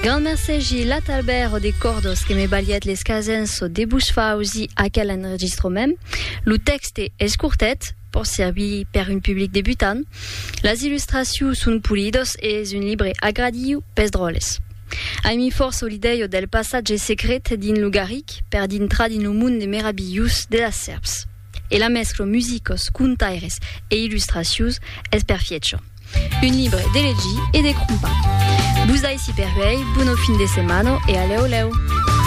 Grand merci l'Atalbert de Cordos que me baliet les casens de Busfausi à quel enregistrement. Le texte est escourtet pour servir per un public débutant. Les illustrations sont pulidos et un livre agradiu pes droles. Aimi force l'idée del passage secret din lugaric per dintra din un monde meraviglius de las serps. Et la mesclo musicos, contaires et illustrations es perfecto. Un livre de legi et de crumpa. Vous ici per bon fin de semana et allez au leo.